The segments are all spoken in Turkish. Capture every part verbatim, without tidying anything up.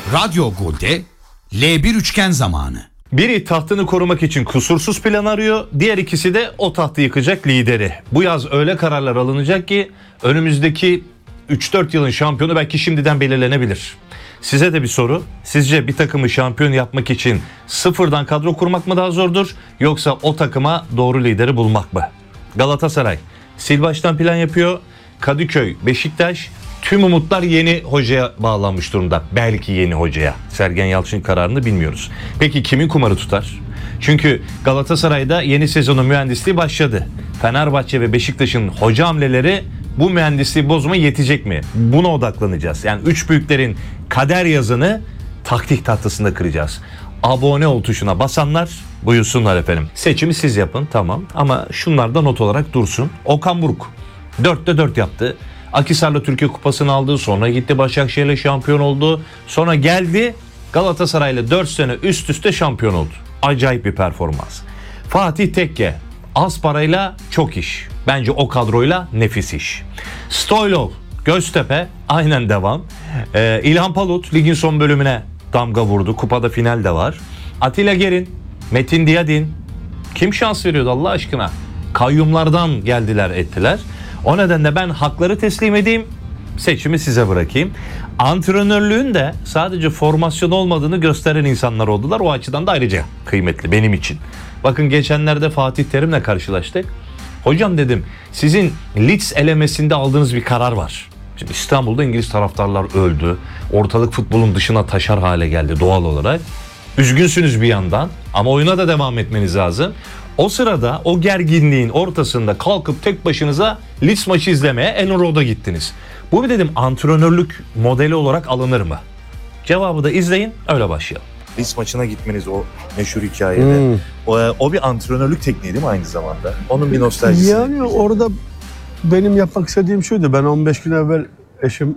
Radyo Gol'de L bir üçgen zamanı. Biri tahtını korumak için kusursuz plan arıyor, diğer ikisi de o tahtı yıkacak lideri. Bu yaz öyle kararlar alınacak ki önümüzdeki üç dört yılın şampiyonu belki şimdiden belirlenebilir. Size de bir soru. Sizce bir takımı şampiyon yapmak için sıfırdan kadro kurmak mı daha zordur, yoksa o takıma doğru lideri bulmak mı? Galatasaray sil baştan plan yapıyor. Kadıköy, Beşiktaş, tüm umutlar yeni hocaya bağlanmış durumda. Belki yeni hocaya. Sergen Yalçın kararını bilmiyoruz. Peki kimin kumarı tutar? Çünkü Galatasaray'da yeni sezonun mühendisliği başladı. Fenerbahçe ve Beşiktaş'ın hoca hamleleri bu mühendisliği bozmaya yetecek mi? Buna odaklanacağız. Yani üç büyüklerin kader yazını taktik tahtasında kıracağız. Abone ol tuşuna basanlar buyursunlar efendim. Seçimi siz yapın, tamam, ama şunlar da not olarak dursun. Okan Buruk dörtte dört yaptı. Akhisar'la Türkiye Kupası'nı aldı. Sonra gitti Başakşehir'le şampiyon oldu. Sonra geldi Galatasaray'la dört sene üst üste şampiyon oldu. Acayip bir performans. Fatih Tekke az parayla çok iş. Bence o kadroyla nefis iş. Stoylov, Göztepe aynen devam. Ee, İlhan Palut ligin son bölümüne damga vurdu. Kupada final de var. Atilla Gerin, Metin Diyadin. Kim şans veriyordu Allah aşkına? Kayyumlardan geldiler ettiler. O nedenle ben hakları teslim edeyim, seçimi size bırakayım. Antrenörlüğün de sadece formasyon olmadığını gösteren insanlar oldular. O açıdan da ayrıca kıymetli benim için. Bakın geçenlerde Fatih Terim'le karşılaştık. Hocam dedim, sizin Leeds elemesinde aldığınız bir karar var. Şimdi İstanbul'da İngiliz taraftarlar öldü. Ortalık futbolun dışına taşar hale geldi doğal olarak. Üzgünsünüz bir yandan ama oyuna da devam etmeniz lazım. O sırada o gerginliğin ortasında kalkıp tek başınıza Leeds maçı izlemeye Ellen Road'a gittiniz. Bu bir dedim antrenörlük modeli olarak alınır mı? Cevabı da izleyin, öyle başlayalım. Leeds maçına gitmeniz o meşhur hikayede. Hmm. O, o bir antrenörlük tekniği değil mi aynı zamanda? Onun bir nostaljisi. Yani orada benim yapmak istediğim şuydu. Ben on beş gün evvel eşim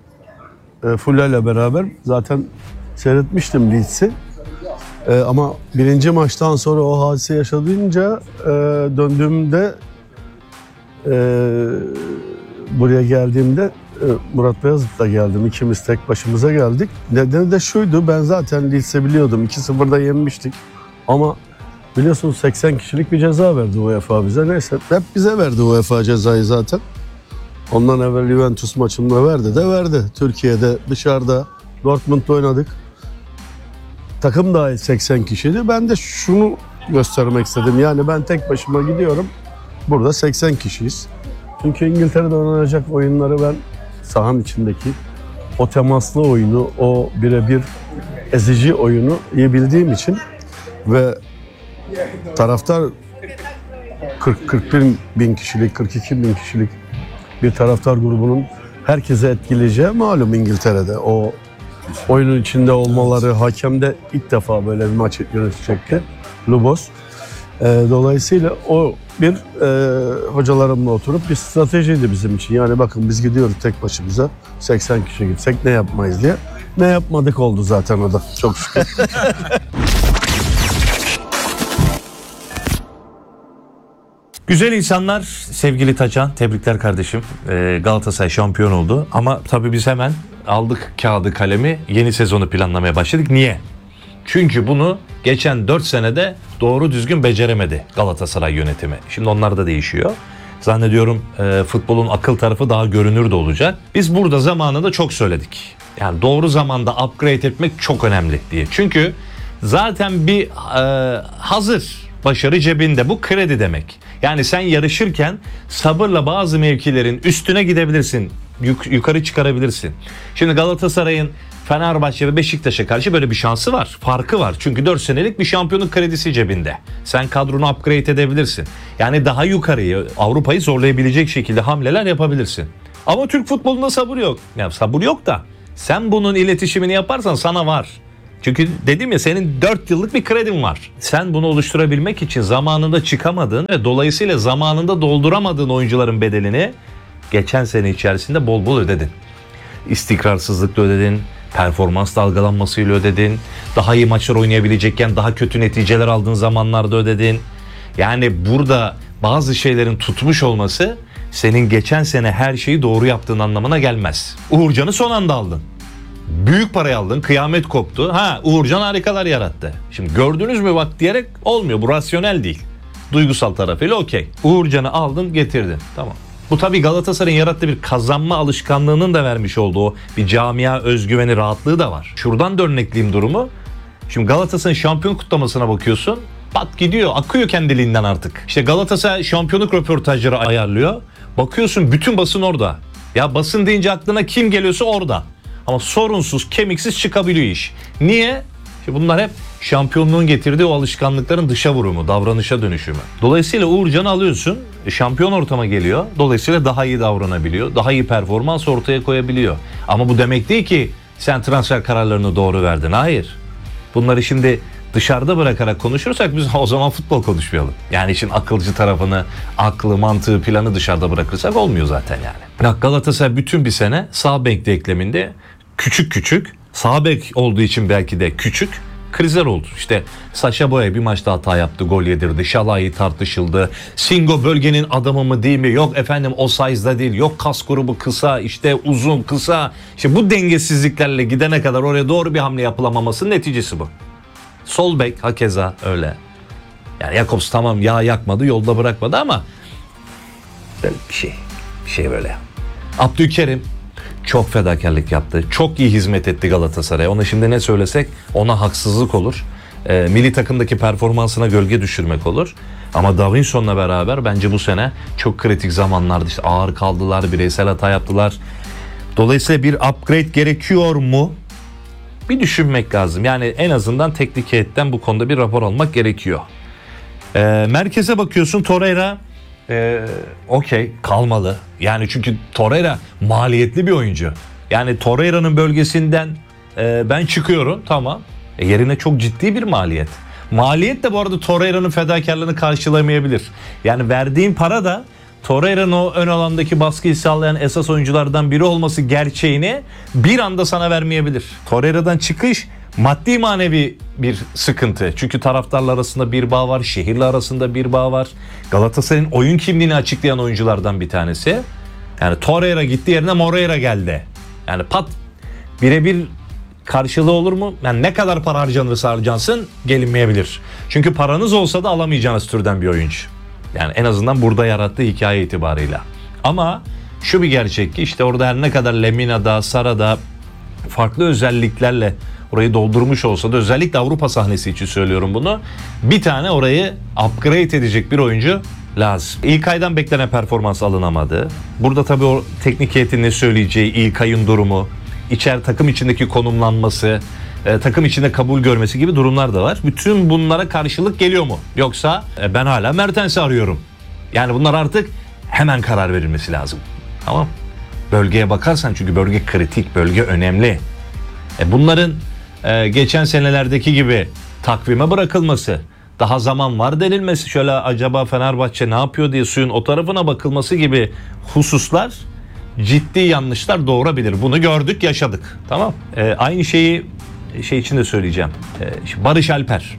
e, Fulya ile beraber zaten seyretmiştim Leeds'i. Ee, ama birinci maçtan sonra o hadise yaşadığınca e, döndüğümde e, buraya geldiğimde e, Murat Beyazıt'la geldim. İkimiz tek başımıza geldik. Nedeni de şuydu, ben zaten Leeds'i biliyordum. iki sıfırda yenmiştik. Ama biliyorsunuz seksen kişilik bir ceza verdi UEFA bize. Neyse, hep bize verdi UEFA cezayı zaten. Ondan evvel Juventus maçında verdi de verdi. Türkiye'de dışarıda Dortmund'da oynadık. Takım dahil seksen kişiydi. Ben de şunu göstermek istedim. Yani ben tek başıma gidiyorum. Burada seksen kişiyiz. Çünkü İngiltere'de oynanacak oyunları ben sahanın içindeki o temaslı oyunu, o birebir ezici oyunu iyi bildiğim için ve taraftar kırk kırk bir bin kişilik, kırk iki bin kişilik bir taraftar grubunun herkese etkileyeceği malum İngiltere'de. O oyunun içinde olmaları, hakem de ilk defa böyle bir maç yönetecekti, Lubos. E, dolayısıyla o bir e, hocalarımla oturup bir stratejiydi bizim için. Yani bakın biz gidiyoruz tek başımıza, seksen kişi gitsek ne yapmayız diye. Ne yapmadık oldu zaten o da, çok şükür. Güzel insanlar, sevgili Taçan, tebrikler kardeşim. Ee, Galatasaray şampiyon oldu ama tabii biz hemen aldık kağıdı kalemi, yeni sezonu planlamaya başladık. Niye? Çünkü bunu geçen dört senede doğru düzgün beceremedi Galatasaray yönetimi. Şimdi onlar da değişiyor. Zannediyorum e, futbolun akıl tarafı daha görünür de olacak. Biz burada zamanında çok söyledik. Yani doğru zamanda upgrade etmek çok önemli diye. Çünkü zaten bir e, hazır başarı cebinde, bu kredi demek. Yani sen yarışırken sabırla bazı mevkilerin üstüne gidebilirsin, yuk- yukarı çıkarabilirsin. Şimdi Galatasaray'ın Fenerbahçe ve Beşiktaş'a karşı böyle bir şansı var, farkı var. Çünkü dört senelik bir şampiyonluk kredisi cebinde. Sen kadronu upgrade edebilirsin. Yani daha yukarıyı, Avrupa'yı zorlayabilecek şekilde hamleler yapabilirsin. Ama Türk futbolunda sabır yok. Ya sabır yok da sen bunun iletişimini yaparsan sana var. Çünkü dedim ya, senin dört yıllık bir kredin var. Sen bunu oluşturabilmek için zamanında çıkamadığın ve dolayısıyla zamanında dolduramadığın oyuncuların bedelini geçen sene içerisinde bol bol ödedin. İstikrarsızlıkla ödedin, performans dalgalanmasıyla ödedin, daha iyi maçlar oynayabilecekken daha kötü neticeler aldığın zamanlarda ödedin. Yani burada bazı şeylerin tutmuş olması senin geçen sene her şeyi doğru yaptığın anlamına gelmez. Uğurcan'ı son anda aldın. Büyük parayı aldın, kıyamet koptu. Ha, Uğurcan harikalar yarattı. Şimdi gördünüz mü bak diyerek olmuyor. Bu rasyonel değil. Duygusal tarafıyla okey. Uğurcan'ı aldın, getirdin. Tamam. Bu tabii Galatasaray'ın yarattığı bir kazanma alışkanlığının da vermiş olduğu bir camia özgüveni, rahatlığı da var. Şuradan da örnekleyeyim durumu. Şimdi Galatasaray'ın şampiyon kutlamasına bakıyorsun. Pat gidiyor, akıyor kendiliğinden artık. İşte Galatasaray şampiyonluk röportajları ayarlıyor. Bakıyorsun bütün basın orada. Ya basın deyince aklına kim geliyorsa orada. Ama sorunsuz, kemiksiz çıkabiliyor iş. Niye? İşte bunlar hep şampiyonluğun getirdiği o alışkanlıkların dışa vurumu, davranışa dönüşümü. Dolayısıyla Uğurcan'ı alıyorsun, şampiyon ortama geliyor. Dolayısıyla daha iyi davranabiliyor, daha iyi performans ortaya koyabiliyor. Ama bu demek değil ki sen transfer kararlarını doğru verdin. Hayır. Bunları şimdi dışarıda bırakarak konuşursak biz o zaman futbol konuşmayalım. Yani işin akılcı tarafını, aklı, mantığı, planı dışarıda bırakırsak olmuyor zaten yani. Bak Galatasaray bütün bir sene sağ bek denkleminde küçük küçük, sağ bek olduğu için belki de küçük krizler oldu. İşte Sacha Boey bir maçta hata yaptı, gol yedirdi. Şalai tartışıldı. Singo bölgenin adamı mı değil mi? Yok efendim o size'da değil. Yok kas grubu kısa, işte uzun, kısa. İşte bu dengesizliklerle gidene kadar oraya doğru bir hamle yapılamamasının neticesi bu. Sol bek hakeza öyle. Yani Jakobs tamam yağ yakmadı, yolda bırakmadı ama böyle bir şey. Bir şey böyle. Abdülkerim çok fedakarlık yaptı. Çok iyi hizmet etti Galatasaray'a. Ona şimdi ne söylesek ona haksızlık olur. E, milli takımdaki performansına gölge düşürmek olur. Ama Davinson'la beraber bence bu sene çok kritik zamanlarda işte ağır kaldılar, bireysel hata yaptılar. Dolayısıyla bir upgrade gerekiyor mu? Bir düşünmek lazım. Yani en azından teknik heyetten bu konuda bir rapor almak gerekiyor. E, merkeze bakıyorsun, Torreira Ee, okey kalmalı. Yani çünkü Torreira maliyetli bir oyuncu. Yani Torreira'nın bölgesinden e, ben çıkıyorum tamam. E, yerine çok ciddi bir maliyet. Maliyet de bu arada Torreira'nın fedakarlığını karşılamayabilir. Yani verdiğin para da Torreira'nın o ön alandaki baskıyı sağlayan esas oyunculardan biri olması gerçeğini bir anda sana vermeyebilir. Torreira'dan çıkış maddi manevi bir sıkıntı. Çünkü taraftarlar arasında bir bağ var, şehirle arasında bir bağ var. Galatasaray'ın oyun kimliğini açıklayan oyunculardan bir tanesi. Yani Torreira gitti yerine Moreira geldi. Yani pat birebir karşılığı olur mu? Yani ne kadar para harcanırsa harcansın gelinmeyebilir. Çünkü paranız olsa da alamayacağınız türden bir oyuncu. Yani en azından burada yarattığı hikaye itibarıyla. Ama şu bir gerçek ki işte orada her ne kadar Lemina'da, Sara'da farklı özelliklerle orayı doldurmuş olsa da özellikle Avrupa sahnesi için söylüyorum bunu. Bir tane orayı upgrade edecek bir oyuncu lazım. İlkay'dan beklenen performans alınamadı. Burada tabii o teknik heyetin ne söyleyeceği, İlkay'ın durumu, içer takım içindeki konumlanması, e, takım içinde kabul görmesi gibi durumlar da var. Bütün bunlara karşılık geliyor mu? Yoksa e, ben hala Mertens'i arıyorum. Yani bunlar artık hemen karar verilmesi lazım. Tamam. Bölgeye bakarsan çünkü bölge kritik, bölge önemli. E, bunların e, geçen senelerdeki gibi takvime bırakılması, daha zaman var denilmesi, şöyle acaba Fenerbahçe ne yapıyor diye suyun o tarafına bakılması gibi hususlar ciddi yanlışlar doğurabilir. Bunu gördük, yaşadık. Tamam. E, aynı şeyi şey için de söyleyeceğim. E, Barış Alper.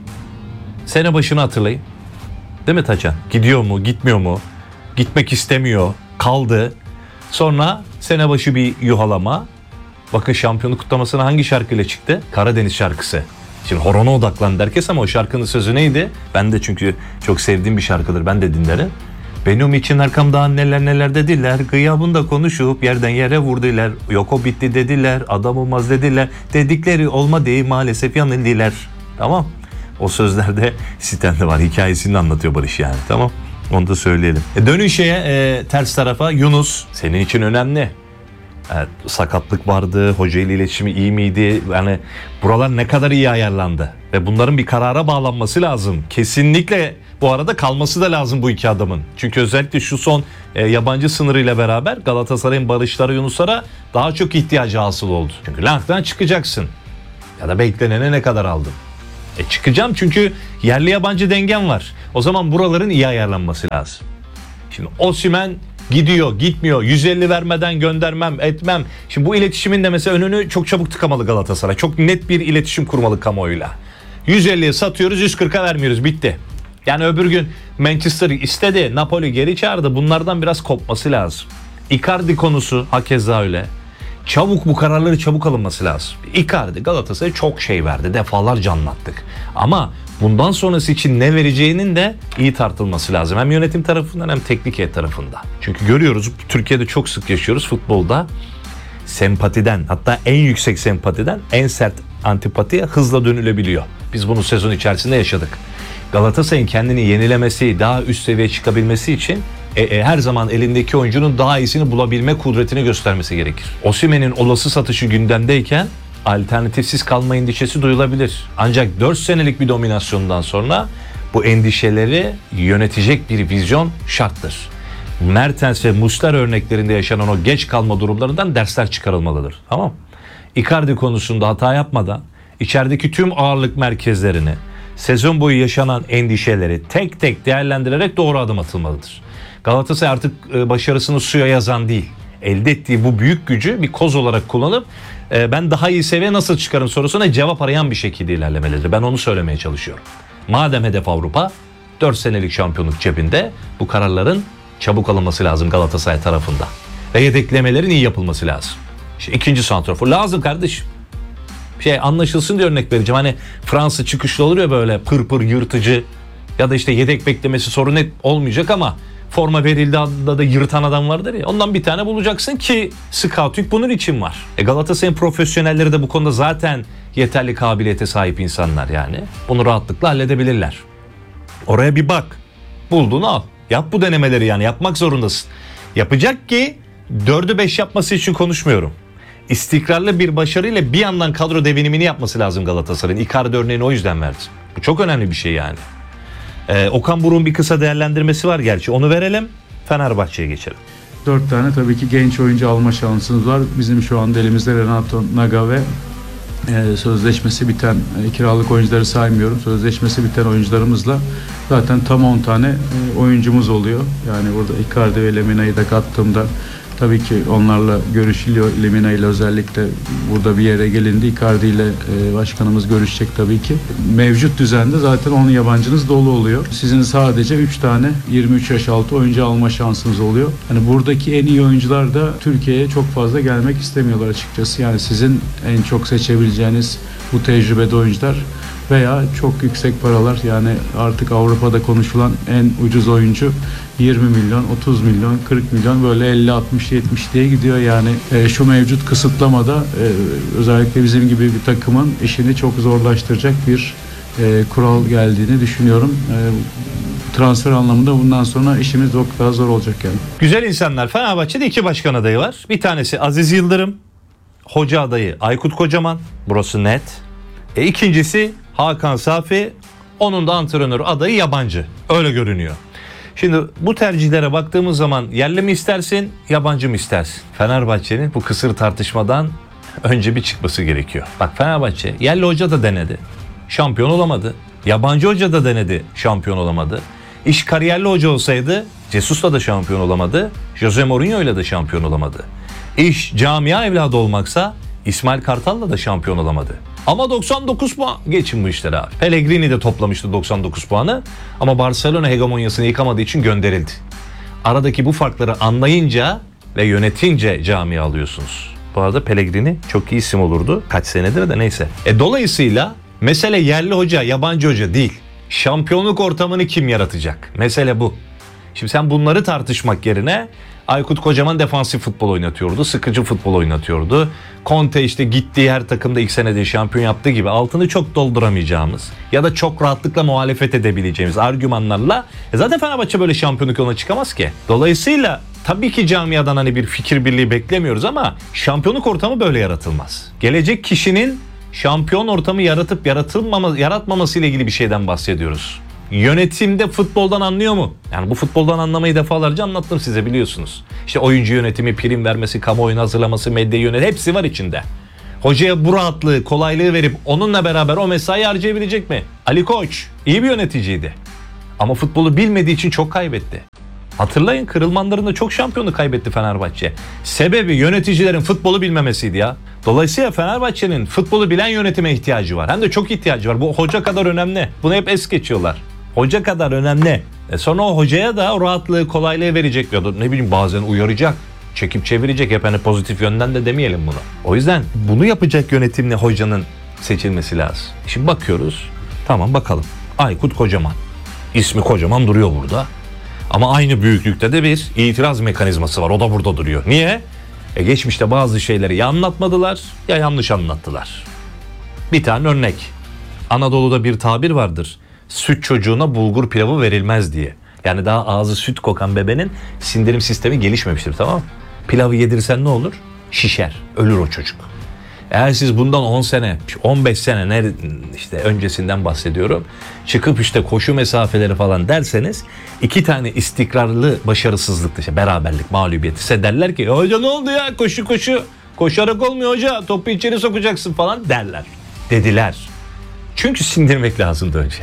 Sene başını hatırlayın. Değil mi Taçan? Gidiyor mu, gitmiyor mu? Gitmek istemiyor. Kaldı. Sonra sene başı bir yuhalama. Bakın şampiyonluk kutlamasına hangi şarkıyla çıktı? Karadeniz şarkısı. Şimdi horona odaklan herkes ama o şarkının sözü neydi? Ben de çünkü çok sevdiğim bir şarkıdır. Ben de dinlerim. Benim için arkamdan neler neler dediler. Gıyabında konuşup yerden yere vurdular. Yok o bitti dediler. Adam olmaz dediler. Dedikleri olmadı maalesef yanıldılar. Tamam. O sözlerde sitemde var. Hikayesini anlatıyor Barış yani. Tamam. Onu da söyleyelim. E dönün şeye e, ters tarafa. Yunus senin için önemli. Evet, sakatlık vardı, hoca ile iletişimi iyi miydi? Yani buralar ne kadar iyi ayarlandı ve bunların bir karara bağlanması lazım. Kesinlikle bu arada kalması da lazım bu iki adamın. Çünkü özellikle şu son e, yabancı sınırıyla beraber Galatasaray'ın Barışlara, Yunuslara daha çok ihtiyacı hasıl oldu. Çünkü Lank'tan çıkacaksın ya da beklenene ne kadar aldın? E çıkacağım çünkü yerli yabancı dengem var. O zaman buraların iyi ayarlanması lazım. Şimdi Osimhen gidiyor, gitmiyor. yüz elli vermeden göndermem, etmem. Şimdi bu iletişimin de mesela önünü çok çabuk tıkamalı Galatasaray. Çok net bir iletişim kurmalı kamuoyuyla. yüz elliye satıyoruz, yüz kırka vermiyoruz. Bitti. Yani öbür gün Manchester istedi, Napoli geri çağırdı. Bunlardan biraz kopması lazım. Icardi konusu hakeza öyle. Çabuk bu kararları çabuk alınması lazım. Icardi Galatasaray'a çok şey verdi. Defalarca anlattık. Ama bundan sonrası için ne vereceğinin de iyi tartılması lazım. Hem yönetim tarafından hem teknik heyet tarafından. Çünkü görüyoruz, Türkiye'de çok sık yaşıyoruz futbolda. Sempatiden, hatta en yüksek sempatiden en sert antipatiye hızla dönülebiliyor. Biz bunu sezon içerisinde yaşadık. Galatasaray'ın kendini yenilemesi, daha üst seviyeye çıkabilmesi için e, e, her zaman elindeki oyuncunun daha iyisini bulabilme kudretini göstermesi gerekir. Osimhen'in olası satışı gündemdeyken alternatifsiz kalma endişesi duyulabilir. Ancak dört senelik bir dominasyondan sonra bu endişeleri yönetecek bir vizyon şarttır. Mertens ve Muslera örneklerinde yaşanan o geç kalma durumlarından dersler çıkarılmalıdır. Tamam. Icardi konusunda hata yapmadan içerideki tüm ağırlık merkezlerini, sezon boyu yaşanan endişeleri tek tek değerlendirerek doğru adım atılmalıdır. Galatasaray artık başarısını suya yazan değil. Elde ettiği bu büyük gücü bir koz olarak kullanıp ben daha iyi seviye nasıl çıkarım sorusuna cevap arayan bir şekilde ilerlemelidir. Ben onu söylemeye çalışıyorum. Madem hedef Avrupa, dört senelik şampiyonluk cebinde, bu kararların çabuk alınması lazım Galatasaray tarafında. Ve yedeklemelerin iyi yapılması lazım. İşte ikinci santrafor lazım kardeşim. Şey anlaşılsın diye örnek vereceğim. Hani Fransa çıkışlı olur ya böyle pır pır yırtıcı ya da işte yedek beklemesi sorun et olmayacak ama forma verildiği anda da yırtan adam vardır ya. Ondan bir tane bulacaksın ki scouting bunun için var. E Galatasaray'ın profesyonelleri de bu konuda zaten yeterli kabiliyete sahip insanlar yani. Bunu rahatlıkla halledebilirler. Oraya bir bak. Bulduğunu al. Yap bu denemeleri yani. Yapmak zorundasın. Yapacak ki dördü beş yapması için konuşmuyorum. İstikrarlı bir başarıyla bir yandan kadro devinimini yapması lazım Galatasaray'ın. Icardi örneğini o yüzden verdim. Bu çok önemli bir şey yani. Ee, Okan Buruk'un bir kısa değerlendirmesi var gerçi. Onu verelim. Fenerbahçe'ye geçelim. Dört tane tabii ki genç oyuncu alma şansınız var. Bizim şu anda elimizde Renato Naga ve e, sözleşmesi biten, e, kiralık oyuncuları saymıyorum. Sözleşmesi biten oyuncularımızla zaten tam on tane e, oyuncumuz oluyor. Yani burada Icardi ve Lemina'yı da kattığımda tabii ki onlarla görüşülüyor. Lemina ile özellikle burada bir yere gelindi. Icardi ile e, başkanımız görüşecek tabii ki. Mevcut düzende zaten on yabancınız dolu oluyor. Sizin sadece üç tane yirmi üç yaş altı oyuncu alma şansınız oluyor. Hani buradaki en iyi oyuncular da Türkiye'ye çok fazla gelmek istemiyorlar açıkçası. Yani sizin en çok seçebileceğiniz bu tecrübede oyuncular veya çok yüksek paralar, yani artık Avrupa'da konuşulan en ucuz oyuncu yirmi milyon, otuz milyon, kırk milyon, böyle elli, altmış, yetmiş diye gidiyor yani. E, şu mevcut kısıtlamada e, özellikle bizim gibi bir takımın işini çok zorlaştıracak bir e, kural geldiğini düşünüyorum. E, transfer anlamında bundan sonra işimiz çok daha zor olacak yani. Güzel insanlar. Fenerbahçe'de iki başkan adayı var. Bir tanesi Aziz Yıldırım, hoca adayı Aykut Kocaman. Burası net. E, ikincisi Hakan Safi, onun da antrenör adayı yabancı. Öyle görünüyor. Şimdi bu tercihlere baktığımız zaman yerli mi istersin, yabancı mı istersin? Fenerbahçe'nin bu kısır tartışmadan önce bir çıkması gerekiyor. Bak Fenerbahçe yerli hoca da denedi. Şampiyon olamadı. Yabancı hoca da denedi. Şampiyon olamadı. İş kariyerli hoca olsaydı Jesus'la da şampiyon olamadı. Jose Mourinho'yla da şampiyon olamadı. İş camia evladı olmaksa İsmail Kartal'la da şampiyon olamadı. Ama doksan dokuz puan geçin bu işleri abi. Pellegrini de toplamıştı doksan dokuz puanı ama Barcelona hegemonyasını yıkamadığı için gönderildi. Aradaki bu farkları anlayınca ve yönetince camia alıyorsunuz. Bu arada Pellegrini çok iyi isim olurdu. Kaç senedir de neyse. E dolayısıyla mesele yerli hoca, yabancı hoca değil. Şampiyonluk ortamını kim yaratacak? Mesele bu. Şimdi sen bunları tartışmak yerine Aykut Kocaman defansif futbol oynatıyordu. Sıkıcı futbol oynatıyordu. Conte işte gittiği her takımda ilk senede şampiyon yaptığı gibi altını çok dolduramayacağımız ya da çok rahatlıkla muhalefet edebileceğimiz argümanlarla e zaten Fenerbahçe böyle şampiyonluk yoluna çıkamaz ki. Dolayısıyla tabii ki camiadan hani bir fikir birliği beklemiyoruz ama şampiyonluk ortamı böyle yaratılmaz. Gelecek kişinin şampiyon ortamı yaratıp yaratılmama, yaratmaması ile ilgili bir şeyden bahsediyoruz. Yönetimde futboldan anlıyor mu? Yani bu futboldan anlamayı defalarca anlattım size, biliyorsunuz. İşte oyuncu yönetimi, prim vermesi, kamuoyunu hazırlaması, medya yönetimi hepsi var içinde. Hocaya bu rahatlığı, kolaylığı verip onunla beraber o mesai harcayabilecek mi? Ali Koç iyi bir yöneticiydi. Ama futbolu bilmediği için çok kaybetti. Hatırlayın, kırılmanlarında çok şampiyonu kaybetti Fenerbahçe. Sebebi yöneticilerin futbolu bilmemesiydi ya. Dolayısıyla Fenerbahçe'nin futbolu bilen yönetime ihtiyacı var. Hem de çok ihtiyacı var. Bu hoca kadar önemli. Bunu hep es geçiyorlar. Hoca kadar önemli. E sonra o hocaya da o rahatlığı, kolaylığı verecek ya da ne bileyim bazen uyaracak. Çekip çevirecek. Hep hani pozitif yönden de demeyelim bunu. O yüzden bunu yapacak yönetimli hocanın seçilmesi lazım. Şimdi bakıyoruz. Tamam bakalım. Aykut Kocaman. İsmi kocaman duruyor burada. Ama aynı büyüklükte de bir itiraz mekanizması var. O da burada duruyor. Niye? E geçmişte bazı şeyleri ya anlatmadılar ya yanlış anlattılar. Bir tane örnek. Anadolu'da bir tabir vardır. Süt çocuğuna bulgur pilavı verilmez diye. Yani daha ağzı süt kokan bebenin sindirim sistemi gelişmemiştir, tamam mı? Pilavı yedirsen ne olur? Şişer, ölür o çocuk. Eğer siz bundan on sene, on beş sene ne işte öncesinden bahsediyorum. Çıkıp işte koşu mesafeleri falan derseniz iki tane istikrarlı başarısızlık, işte beraberlik, mağlubiyet ise derler ki hoca ne oldu ya, koşu koşu koşarak olmuyor hoca, topu içeri sokacaksın falan derler. Dediler. Çünkü sindirmek lazımdı önce.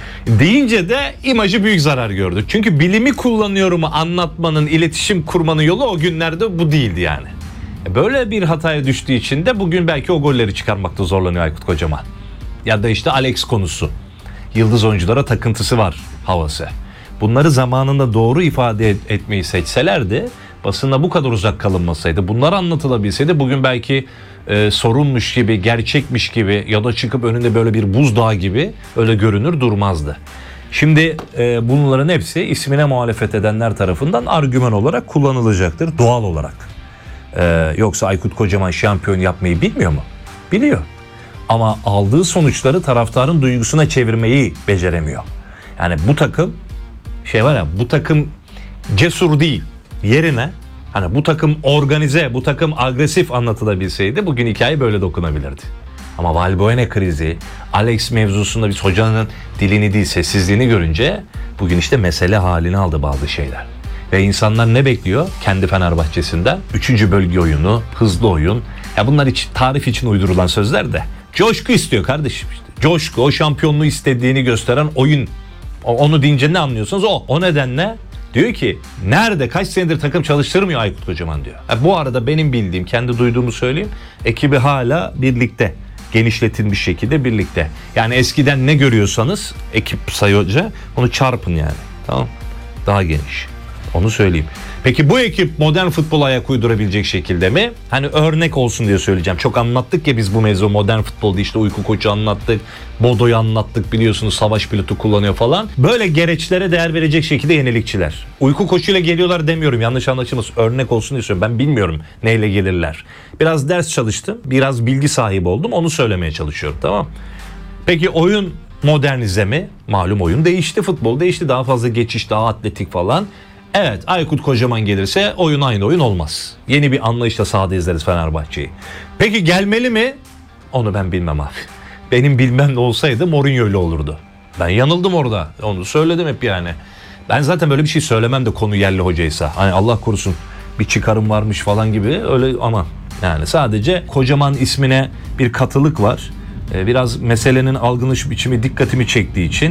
Deyince de imajı büyük zarar gördü. Çünkü bilimi kullanıyorum anlatmanın, iletişim kurmanın yolu o günlerde bu değildi yani. Böyle bir hataya düştüğü için de bugün belki o golleri çıkarmakta zorlanıyor Aykut Kocaman. Ya da işte Alex konusu. Yıldız oyunculara takıntısı var havası. Bunları zamanında doğru ifade etmeyi seçselerdi, basında bu kadar uzak kalınmasaydı, bunlar anlatılabilseydi bugün belki e, sorunmuş gibi, gerçekmiş gibi ya da çıkıp önünde böyle bir buzdağı gibi öyle görünür durmazdı. Şimdi e, bunların hepsi ismine muhalefet edenler tarafından argüman olarak kullanılacaktır doğal olarak. Ee, yoksa Aykut Kocaman şampiyon yapmayı bilmiyor mu? Biliyor. Ama aldığı sonuçları taraftarın duygusuna çevirmeyi beceremiyor. Yani bu takım şey var ya, bu takım cesur değil. Yerine hani bu takım organize, bu takım agresif anlatılabilseydi bugün hikaye böyle dokunabilirdi. Ama Valbuena krizi, Alex mevzusunda biz hocanın dilini değil sessizliğini görünce bugün işte mesele halini aldı bazı şeyler. Ve insanlar ne bekliyor? Kendi Fenerbahçesi'nden. Üçüncü bölge oyunu, hızlı oyun. Ya bunlar hiç tarif için uydurulan sözler de. Coşku istiyor kardeşim işte. Coşku, o şampiyonluğu istediğini gösteren oyun. Onu deyince ne anlıyorsunuz? O. O nedenle diyor ki nerede, kaç senedir takım çalıştırmıyor Aykut Kocaman diyor. Ha, bu arada benim bildiğim, kendi duyduğumu söyleyeyim. Ekibi hala birlikte. Genişletilmiş şekilde birlikte. Yani eskiden ne görüyorsanız ekip sayıca onu çarpın yani. Tamam. Daha geniş. Onu söyleyeyim. Peki bu ekip modern futbola ayak uydurabilecek şekilde mi? Hani örnek olsun diye söyleyeceğim. Çok anlattık ya biz bu mevzu modern futbolda, işte uyku koçu anlattık. Bodo'yu anlattık, biliyorsunuz savaş pilotu kullanıyor falan. Böyle gereçlere değer verecek şekilde yenilikçiler. Uyku koçuyla geliyorlar demiyorum, yanlış anlaşılmasın. Örnek olsun diye söylüyorum. Ben bilmiyorum neyle gelirler. Biraz ders çalıştım. Biraz bilgi sahibi oldum. Onu söylemeye çalışıyorum, tamam. Peki oyun modernize mi? Malum oyun değişti. Futbol değişti. Daha fazla geçiş, daha atletik falan. Evet, Aykut Kocaman gelirse oyun aynı oyun olmaz. Yeni bir anlayışla sahada izleriz Fenerbahçe'yi. Peki gelmeli mi? Onu ben bilmem abi. Benim bilmem ne olsaydı Mourinho ile olurdu. Ben yanıldım orada. Onu söyledim hep yani. Ben zaten böyle bir şey söylemem de konu yerli hocaysa. Hani Allah korusun bir çıkarım varmış falan gibi öyle, ama yani sadece Kocaman ismine bir katılık var. Biraz meselenin algılanış biçimi dikkatimi çektiği için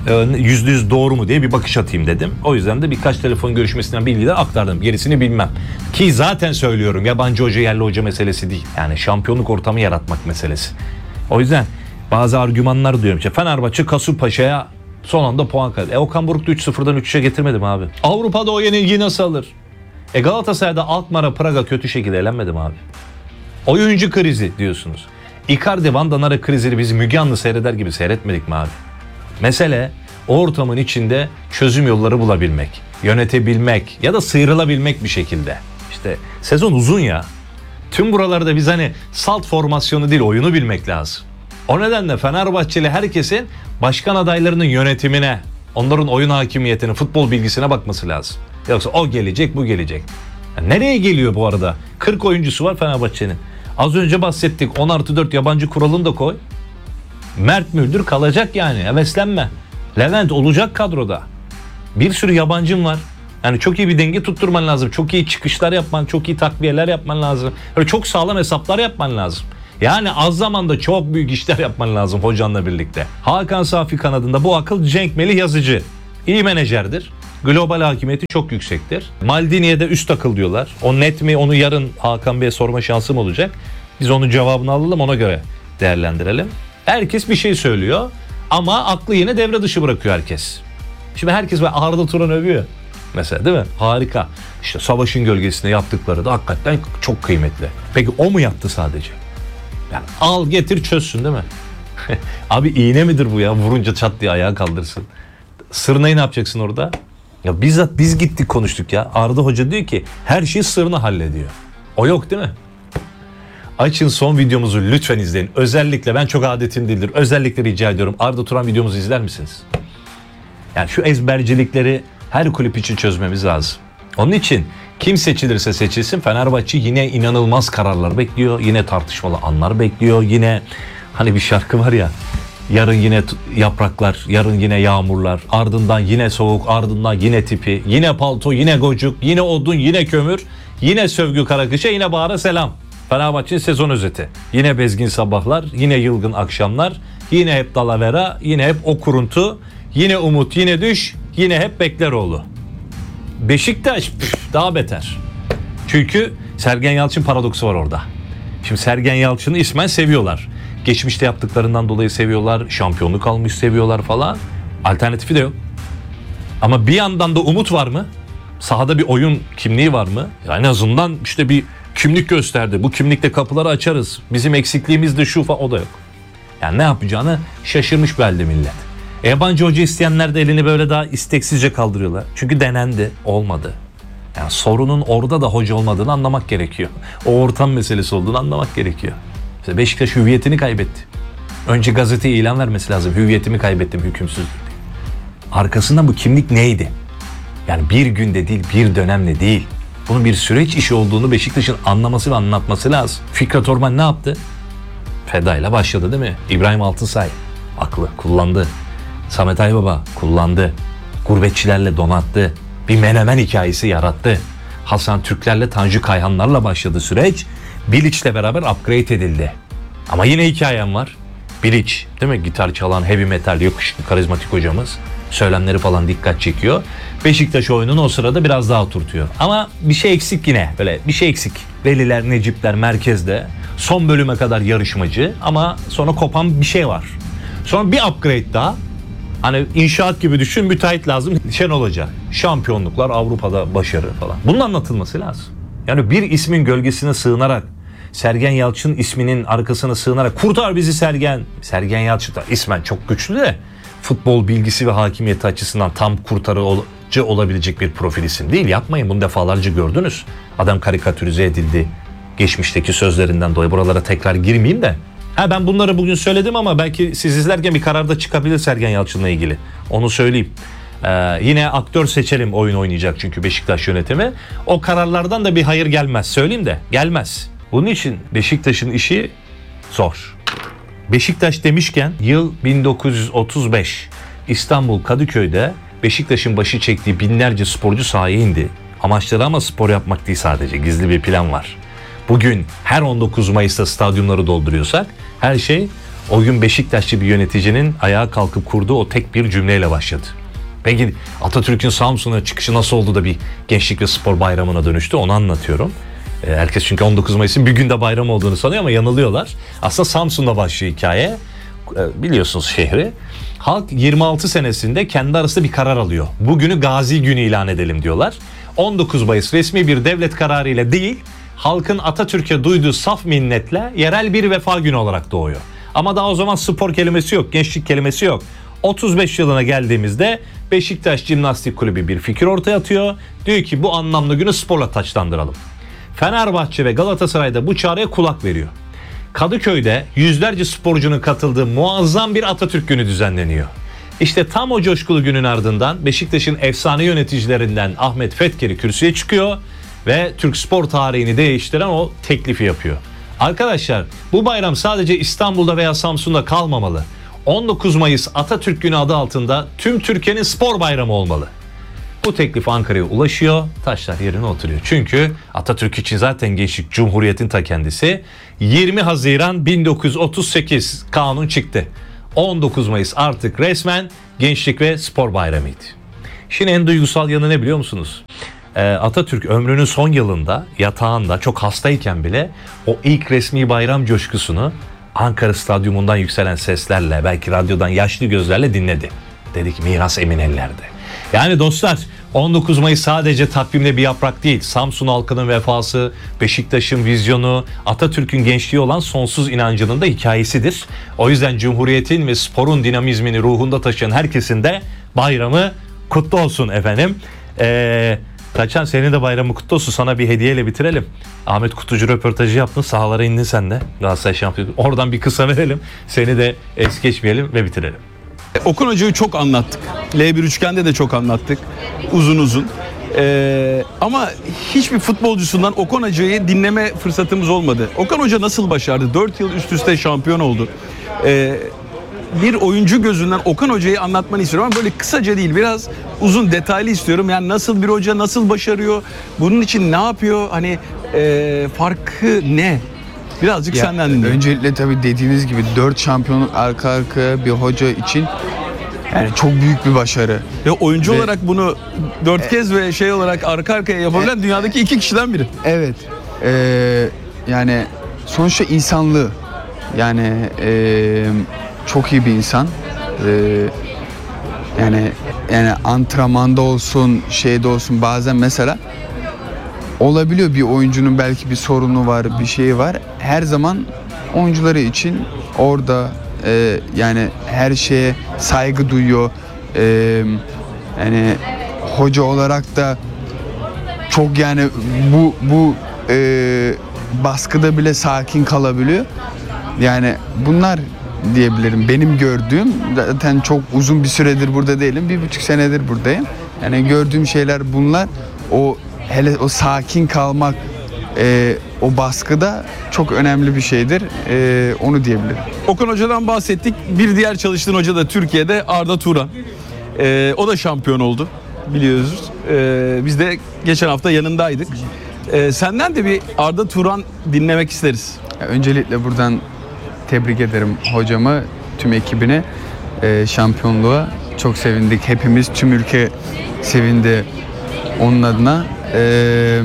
yüzde yüz doğru mu diye bir bakış atayım dedim. O yüzden de birkaç telefon görüşmesinden bilgiler aktardım. Gerisini bilmem. Ki zaten söylüyorum, yabancı hoca yerli hoca meselesi değil. Yani şampiyonluk ortamı yaratmak meselesi. O yüzden bazı argümanlar diyorum. İşte Fenerbahçe Kasımpaşa'ya son anda puan kaybetti. E Okan Buruk da üç sıfırdan üç üçe getirmedim abi. Avrupa'da o yenilgiyi nasıl alır? E Galatasaray'da Alkmaar'a, Praga kötü şekilde elenmedim abi. Oyuncu krizi diyorsunuz. Icardi, Van Danara krizini biz Müge Anlı seyreder gibi seyretmedik mi abi? Mesele o ortamın içinde çözüm yolları bulabilmek, yönetebilmek ya da sıyrılabilmek bir şekilde. İşte sezon uzun ya. Tüm buralarda biz hani salt formasyonu değil, oyunu bilmek lazım. O nedenle Fenerbahçeli herkesin başkan adaylarının yönetimine, onların oyun hakimiyetine, futbol bilgisine bakması lazım. Yoksa o gelecek, bu gelecek. Yani nereye geliyor bu arada? kırk oyuncusu var Fenerbahçe'nin. Az önce bahsettik, on artı dört yabancı kuralını da koy. Mert Müldür kalacak yani, heveslenme. Levent olacak kadroda. Bir sürü yabancım var. Yani çok iyi bir denge tutturman lazım. Çok iyi çıkışlar yapman, çok iyi takviyeler yapman lazım. Öyle çok sağlam hesaplar yapman lazım. Yani az zamanda çok büyük işler yapman lazım hocanla birlikte. Hakan Safi kanadında bu akıl Cenk Melih Yazıcı. İyi menajerdir. Global hakimiyeti çok yüksektir. Maldini'ye de üst akıl diyorlar. O net mi, onu yarın Hakan Bey'e sorma şansım olacak. Biz onun cevabını alalım, ona göre değerlendirelim. Herkes bir şey söylüyor ama aklı yine devre dışı bırakıyor herkes. Şimdi herkes böyle Arda Turan övüyor mesela, değil mi? Harika. İşte savaşın gölgesinde yaptıkları da hakikaten çok kıymetli. Peki o mu yaptı sadece? Yani al getir çözsün değil mi? Abi iğne midir bu ya? Vurunca çat diye ayağa kaldırsın. Sırnayı ne yapacaksın orada? Ya bizzat biz gittik konuştuk ya. Arda Hoca diyor ki her şeyi Sırna hallediyor. O yok değil mi? Açın son videomuzu lütfen izleyin. Özellikle ben çok adetim değildir. Özellikle rica ediyorum. Arda Turan videomuzu izler misiniz? Yani şu ezbercilikleri her kulüp için çözmemiz lazım. Onun için kim seçilirse seçilsin Fenerbahçe yine inanılmaz kararlar bekliyor. Yine tartışmalı anlar bekliyor. Yine hani bir şarkı var ya. Yarın yine yapraklar, yarın yine yağmurlar, ardından yine soğuk, ardından yine tipi, yine palto, yine gocuk, yine odun, yine kömür, yine sövgü karakışa, yine bahara selam. Fenerbahçe'nin sezon özeti. Yine bezgin sabahlar, yine yılgın akşamlar, yine hep dalavera, yine hep o kuruntu, yine umut, yine düş, yine hep Bekleroğlu. Beşiktaş püf, daha beter. Çünkü Sergen Yalçın paradoksu var orada. Şimdi Sergen Yalçın'ı ismen seviyorlar. Geçmişte yaptıklarından dolayı seviyorlar. Şampiyonluk almış seviyorlar falan. Alternatifi de yok. Ama bir yandan da umut var mı? Sahada bir oyun kimliği var mı? Ya en azından işte bir kimlik gösterdi. Bu kimlikle kapıları açarız. Bizim eksikliğimiz de şu falan. O da yok. Yani ne yapacağını şaşırmış belli millet. E, yabancı hoca isteyenler de elini böyle daha isteksizce kaldırıyorlar. Çünkü denendi. Olmadı. Yani sorunun orada da hoca olmadığını anlamak gerekiyor. O ortam meselesi olduğunu anlamak gerekiyor. İşte Beşiktaş hüviyetini kaybetti. Önce gazeteye ilan vermesi lazım. Hüviyetimi kaybettim, hükümsüzlük. Arkasından bu kimlik neydi? Yani bir günde değil, bir dönemle değil. Bunun bir süreç işi olduğunu Beşiktaş'ın anlaması ve anlatması lazım. Fikret Orman ne yaptı? Feda'yla başladı değil mi? İbrahim Altınsay aklı kullandı. Samet Aybaba kullandı. Gurbetçilerle donattı. Bir menemen hikayesi yarattı. Hasan Türklerle, Tanju Kayhanlarla başladı süreç. Bilic'le beraber upgrade edildi. Ama yine hikayem var. Bilic, değil mi? Gitar çalan, heavy metal, yakışıklı, karizmatik hocamız. Söylemleri falan dikkat çekiyor. Beşiktaş oyununu o sırada biraz daha oturtuyor. Ama bir şey eksik yine. Böyle bir şey eksik. Veliler, Necipler merkezde. Son bölüme kadar yarışmacı. Ama sonra kopan bir şey var. Sonra bir upgrade daha. Hani inşaat gibi düşün, müteahhit lazım. Şenol Hoca. Şampiyonluklar, Avrupa'da başarı falan. Bunun anlatılması lazım. Yani bir ismin gölgesine sığınarak, Sergen Yalçın isminin arkasına sığınarak kurtar bizi Sergen. Sergen Yalçın da ismen çok güçlü de futbol bilgisi ve hakimiyeti açısından tam kurtarıcı olabilecek bir profil isim değil. Yapmayın, bunu defalarca gördünüz. Adam karikatürize edildi. Geçmişteki sözlerinden dolayı buralara tekrar girmeyeyim de. Ha ben bunları bugün söyledim ama belki siz izlerken bir karar da çıkabilir Sergen Yalçın'la ilgili. Onu söyleyeyim. Ee, yine aktör seçelim oyun oynayacak çünkü Beşiktaş yönetimi. O kararlardan da bir hayır gelmez. Söyleyeyim de gelmez. Bunun için Beşiktaş'ın işi zor. Beşiktaş demişken yıl bin dokuz yüz otuz beş İstanbul Kadıköy'de Beşiktaş'ın başı çektiği binlerce sporcu sahaya indi. Amaçları ama spor yapmak değil sadece, gizli bir plan var. Bugün her on dokuz Mayıs'ta stadyumları dolduruyorsak her şey o gün Beşiktaşlı bir yöneticinin ayağa kalkıp kurduğu o tek bir cümleyle başladı. Peki Atatürk'ün Samsun'a çıkışı nasıl oldu da bir gençlik ve spor bayramına dönüştü, onu anlatıyorum. Herkes çünkü on dokuz Mayıs'ın bir günde bayram olduğunu sanıyor ama yanılıyorlar. Aslında Samsun'da başlıyor hikaye. Biliyorsunuz şehri. Halk yirmi altı senesinde kendi arasında bir karar alıyor. Bugünü Gazi Günü ilan edelim diyorlar. on dokuz Mayıs resmi bir devlet kararı ile değil, halkın Atatürk'e duyduğu saf minnetle yerel bir vefa günü olarak doğuyor. Ama daha o zaman spor kelimesi yok, gençlik kelimesi yok. otuz beş yılına geldiğimizde Beşiktaş Jimnastik Kulübü bir fikir ortaya atıyor. Diyor ki bu anlamlı günü sporla taçlandıralım. Fenerbahçe ve Galatasaray'da bu çağrıya kulak veriyor. Kadıköy'de yüzlerce sporcunun katıldığı muazzam bir Atatürk günü düzenleniyor. İşte tam o coşkulu günün ardından Beşiktaş'ın efsane yöneticilerinden Ahmet Fetkeri kürsüye çıkıyor ve Türk spor tarihini değiştiren o teklifi yapıyor. Arkadaşlar bu bayram sadece İstanbul'da veya Samsun'da kalmamalı. on dokuz Mayıs Atatürk Günü adı altında tüm Türkiye'nin spor bayramı olmalı. Bu teklif Ankara'ya ulaşıyor, taşlar yerine oturuyor. Çünkü Atatürk için zaten gençlik Cumhuriyet'in ta kendisi. yirmi Haziran bin dokuz yüz otuz sekiz kanun çıktı. on dokuz Mayıs artık resmen gençlik ve spor bayramıydı. Şimdi en duygusal yanı ne biliyor musunuz? Ee, Atatürk ömrünün son yılında yatağında çok hastayken bile o ilk resmi bayram coşkusunu Ankara Stadyumundan yükselen seslerle, belki radyodan yaşlı gözlerle dinledi. Dedi ki miras emin ellerde. Yani dostlar on dokuz Mayıs sadece takvimde bir yaprak değil. Samsun halkının vefası, Beşiktaş'ın vizyonu, Atatürk'ün gençliği olan sonsuz inancının da hikayesidir. O yüzden Cumhuriyet'in ve sporun dinamizmini ruhunda taşıyan herkesin de bayramı kutlu olsun efendim. Eee... Kaçan senin de bayramı kutlu olsun. Sana bir hediyeyle bitirelim. Ahmet Kutucu röportajı yaptın. Sahalara indin sen de. Galatasaray şampiyonu. Oradan bir kısa verelim. Seni de es geçmeyelim ve bitirelim. Okan Hoca'yı çok anlattık. L bir üçgende de çok anlattık. Uzun uzun. Ee, ama hiçbir futbolcusundan Okan Hoca'yı dinleme fırsatımız olmadı. Okan Hoca nasıl başardı? dört yıl üst üste şampiyon oldu. Ee, bir oyuncu gözünden Okan Hoca'yı anlatmanı istiyorum ama böyle kısaca değil, biraz uzun, detaylı istiyorum. Yani nasıl bir hoca, nasıl başarıyor, bunun için ne yapıyor, hani e, farkı ne? Birazcık Ya, senden dinleyelim. Öncelikle tabii dediğiniz gibi dört şampiyonluk arka arkaya bir hoca için yani çok büyük bir başarı. Ve oyuncu Ve- olarak bunu dört kez ve şey olarak arka arkaya yapabilen dünyadaki iki kişiden biri. Evet. Ee, yani sonuçta insanlığı, yani ee, çok iyi bir insan. Ee, yani yani antrenmanda olsun, şeyde olsun, bazen mesela olabiliyor, bir oyuncunun belki bir sorunu var, bir şeyi var. Her zaman oyuncuları için orada, e, yani her şeye saygı duyuyor. E, yani hoca olarak da çok, yani bu bu e, baskıda bile sakin kalabiliyor. Yani bunlar diyebilirim benim gördüğüm. Zaten çok uzun bir süredir burada değilim. Bir buçuk senedir buradayım. Yani gördüğüm şeyler bunlar. O hele o sakin kalmak, e, o baskıda çok önemli bir şeydir. E, onu diyebilirim. Okan Hoca'dan bahsettik. Bir diğer çalıştığın hoca da Türkiye'de Arda Turan. Ee, o da şampiyon oldu, biliyoruz. Ee, biz de geçen hafta yanındaydık. Ee, senden de bir Arda Turan dinlemek isteriz. Öncelikle buradan tebrik ederim hocamı, tüm ekibine, e, şampiyonluğa. Çok sevindik. Hepimiz, tüm ülke sevindi onun adına. E,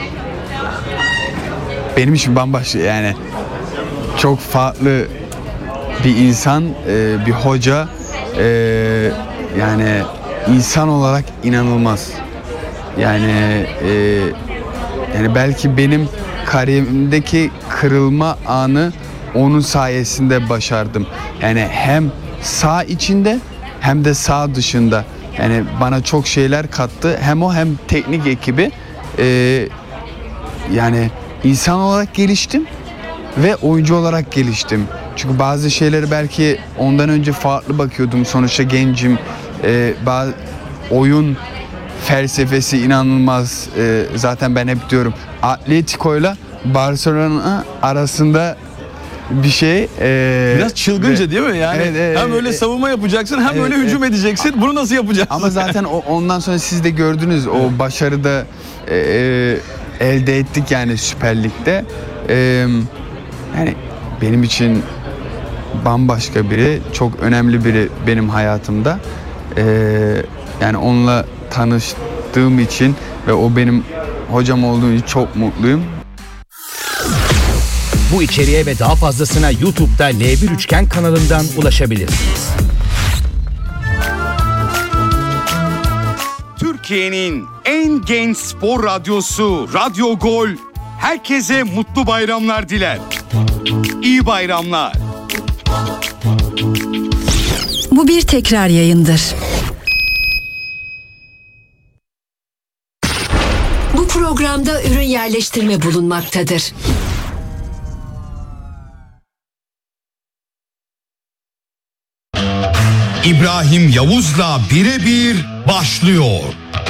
benim için bambaşka, yani çok farklı bir insan, e, bir hoca. E, yani insan olarak inanılmaz. Yani e, yani belki benim kariyerimdeki kırılma anı onun sayesinde başardım. Yani hem sağ içinde hem de sağ dışında. Yani bana çok şeyler kattı. Hem o hem teknik ekibi. Ee, yani insan olarak geliştim ve oyuncu olarak geliştim. Çünkü bazı şeyleri belki ondan önce farklı bakıyordum. Sonuçta gencim. Ee, bazı oyun felsefesi inanılmaz. Ee, zaten ben hep diyorum, Atletico'yla Barcelona arasında bir şey. E, Biraz çılgınca ve, değil mi? Yani evet, evet, hem öyle evet, savunma yapacaksın hem evet, öyle hücum evet. edeceksin. Bunu nasıl yapacaksın? ama zaten o, ondan sonra siz de gördünüz, o başarıda e, e, elde ettik yani Süper Lig'de. E, yani benim için bambaşka biri, çok önemli biri benim hayatımda. E, yani onunla tanıştığım için ve o benim hocam olduğu için çok mutluyum. Bu içeriğe ve daha fazlasına YouTube'da L bir Üçgen kanalından ulaşabilirsiniz. Türkiye'nin en genç spor radyosu Radyo Gol herkese mutlu bayramlar diler. İyi bayramlar. Bu bir tekrar yayındır. Bu programda ürün yerleştirme bulunmaktadır. İbrahim Yavuz'la birebir başlıyor.